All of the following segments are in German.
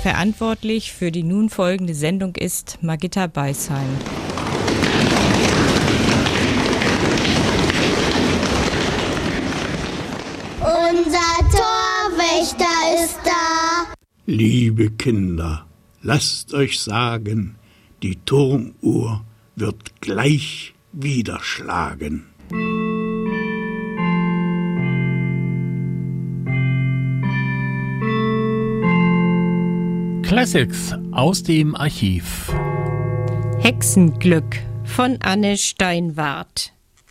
Verantwortlich für die nun folgende Sendung ist Margitta Beisheim. Unser Torwächter ist da. Liebe Kinder, lasst euch sagen, die Turmuhr wird gleich wieder schlagen. Classics aus dem Archiv. Hexenglück von Anne Steinwart.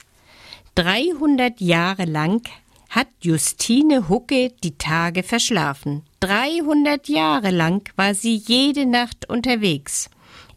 300 Jahre lang hat Justine Hucke die Tage verschlafen. 300 Jahre lang war sie jede Nacht unterwegs.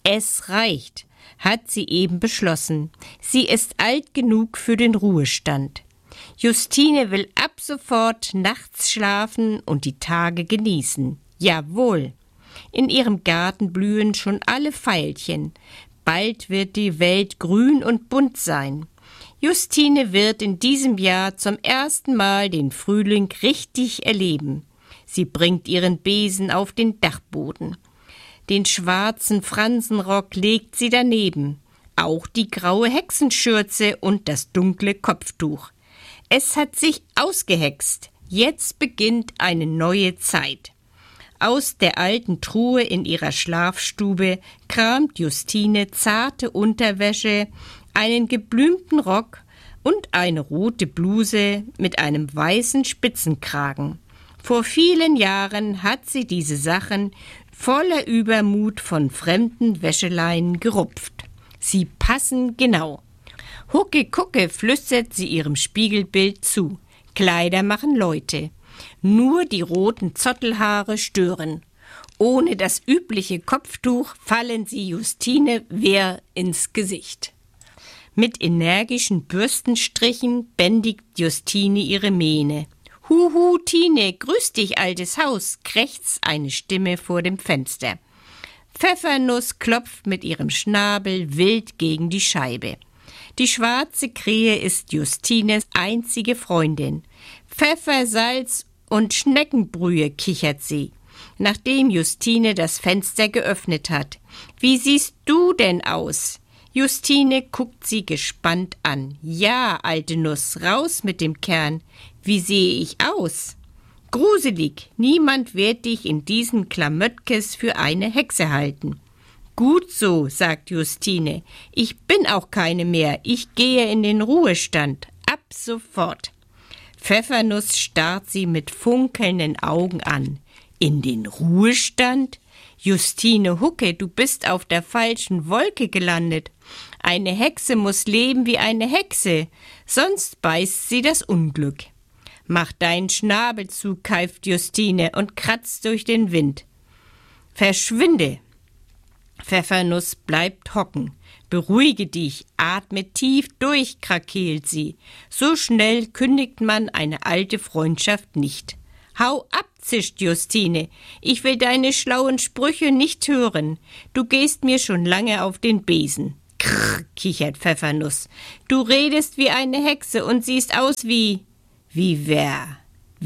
Es reicht, hat sie eben beschlossen. Sie ist alt genug für den Ruhestand. Justine will ab sofort nachts schlafen und die Tage genießen. Jawohl. In ihrem Garten blühen schon alle Veilchen. Bald wird die Welt grün und bunt sein. Justine wird in diesem Jahr zum ersten Mal den Frühling richtig erleben. Sie bringt ihren Besen auf den Dachboden. Den schwarzen Fransenrock legt sie daneben, auch die graue Hexenschürze und das dunkle Kopftuch. Es hat sich ausgehext. Jetzt beginnt eine neue Zeit. Aus der alten Truhe in ihrer Schlafstube kramt Justine zarte Unterwäsche, einen geblümten Rock und eine rote Bluse mit einem weißen Spitzenkragen. Vor vielen Jahren hat sie diese Sachen voller Übermut von fremden Wäscheleien gerupft. Sie passen genau. Hucke Kucke flüstert sie ihrem Spiegelbild zu. Kleider machen Leute. Nur die roten Zottelhaare stören. Ohne das übliche Kopftuch fallen sie Justine wehr ins Gesicht. Mit energischen Bürstenstrichen bändigt Justine ihre Mähne. »Huhu, Tine, grüß dich, altes Haus«, krächzt eine Stimme vor dem Fenster. Pfeffernuss klopft mit ihrem Schnabel wild gegen die Scheibe. Die schwarze Krähe ist Justines einzige Freundin. Pfeffer, Salz und Schneckenbrühe, kichert sie, nachdem Justine das Fenster geöffnet hat. »Wie siehst du denn aus?« Justine guckt sie gespannt an. »Ja, alte Nuss, raus mit dem Kern. Wie sehe ich aus?« »Gruselig, niemand wird dich in diesen Klamöttkes für eine Hexe halten.« »Gut so«, sagt Justine, »ich bin auch keine mehr, ich gehe in den Ruhestand, ab sofort.« Pfeffernuss starrt sie mit funkelnden Augen an. »In den Ruhestand? Justine Hucke, du bist auf der falschen Wolke gelandet. Eine Hexe muss leben wie eine Hexe, sonst beißt sie das Unglück.« »Mach deinen Schnabel zu«, keift Justine und kratzt durch den Wind. »Verschwinde!« Pfeffernuss bleibt hocken. »Beruhige dich, atme tief durch«, krakeelt sie. »So schnell kündigt man eine alte Freundschaft nicht.« »Hau ab«, zischt Justine, »ich will deine schlauen Sprüche nicht hören. Du gehst mir schon lange auf den Besen.« »Krrr«, kichert Pfeffernuss, »du redest wie eine Hexe und siehst aus wie wer?«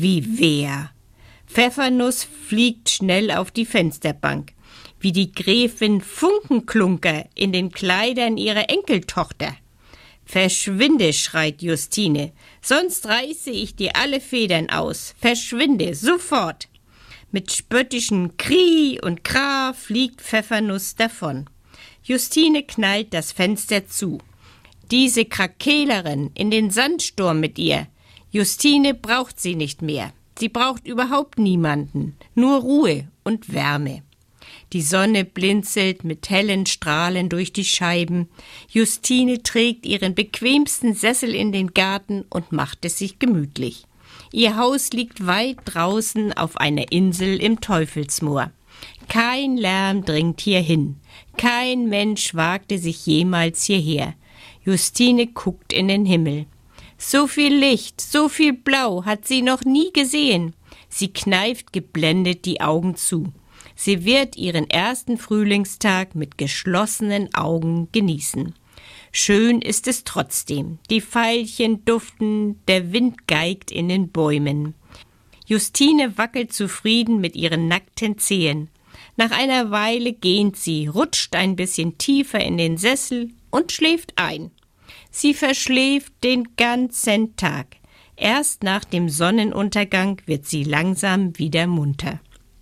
Pfeffernuss fliegt schnell auf die Fensterbank. Wie die Gräfin Funkenklunker in den Kleidern ihrer Enkeltochter. »Verschwinde«, schreit Justine, »sonst reiße ich dir alle Federn aus. Verschwinde, sofort!« Mit spöttischen Krie und Kra fliegt Pfeffernuss davon. Justine knallt das Fenster zu. Diese Krakelerin in den Sandsturm mit ihr. Justine braucht sie nicht mehr. Sie braucht überhaupt niemanden, nur Ruhe und Wärme. Die Sonne blinzelt mit hellen Strahlen durch die Scheiben. Justine trägt ihren bequemsten Sessel in den Garten und macht es sich gemütlich. Ihr Haus liegt weit draußen auf einer Insel im Teufelsmoor. Kein Lärm dringt hierhin. Kein Mensch wagte sich jemals hierher. Justine guckt in den Himmel. So viel Licht, so viel Blau hat sie noch nie gesehen. Sie kneift geblendet die Augen zu. Sie wird ihren ersten Frühlingstag mit geschlossenen Augen genießen. Schön ist es trotzdem. Die Veilchen duften, der Wind geigt in den Bäumen. Justine wackelt zufrieden mit ihren nackten Zehen. Nach einer Weile gähnt sie, rutscht ein bisschen tiefer in den Sessel und schläft ein. Sie verschläft den ganzen Tag. Erst nach dem Sonnenuntergang wird sie langsam wieder munter.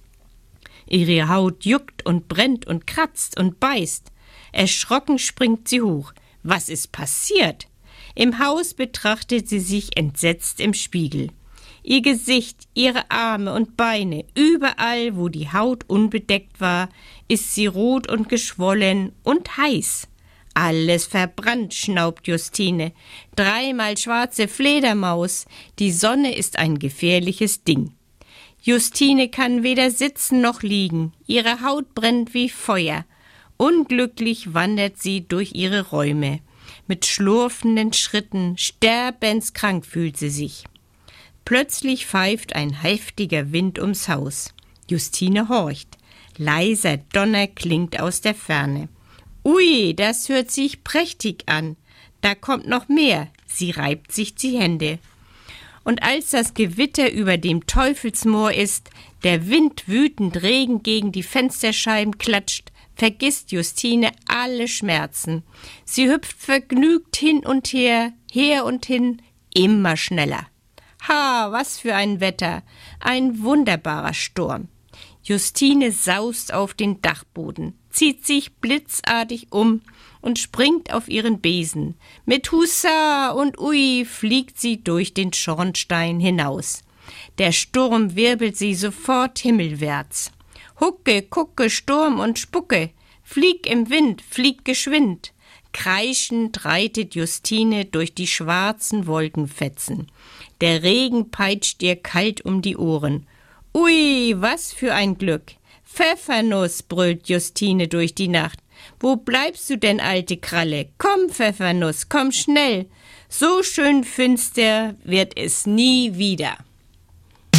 Ihre Haut juckt und brennt und kratzt und beißt. Erschrocken springt sie hoch. Was ist passiert? Im Haus betrachtet sie sich entsetzt im Spiegel. Ihr Gesicht, ihre Arme und Beine, überall, wo die Haut unbedeckt war, ist sie rot und geschwollen und heiß. Alles verbrannt, schnaubt Justine. 3-mal schwarze Fledermaus. Die Sonne ist ein gefährliches Ding. Justine kann weder sitzen noch liegen. Ihre Haut brennt wie Feuer. Unglücklich wandert sie durch ihre Räume. Mit schlurfenden Schritten, sterbenskrank fühlt sie sich. Plötzlich pfeift ein heftiger Wind ums Haus. Justine horcht. Leiser Donner klingt aus der Ferne. Ui, das hört sich prächtig an. Da kommt noch mehr. Sie reibt sich die Hände. Und als das Gewitter über dem Teufelsmoor ist, der Wind wütend Regen gegen die Fensterscheiben klatscht, vergisst Justine alle Schmerzen. Sie hüpft vergnügt hin und her und hin, immer schneller. Ha, was für ein Wetter! Ein wunderbarer Sturm. Justine saust auf den Dachboden, zieht sich blitzartig um und springt auf ihren Besen. Mit Hussa und Ui fliegt sie durch den Schornstein hinaus. Der Sturm wirbelt sie sofort himmelwärts. Hucke, Kucke, Sturm und Spucke, flieg im Wind, flieg geschwind. Kreischend reitet Justine durch die schwarzen Wolkenfetzen. Der Regen peitscht ihr kalt um die Ohren. Ui, was für ein Glück! Pfeffernuss, brüllt Justine durch die Nacht. Wo bleibst du denn, alte Kralle? Komm, Pfeffernuss, komm schnell. So schön finster wird es nie wieder.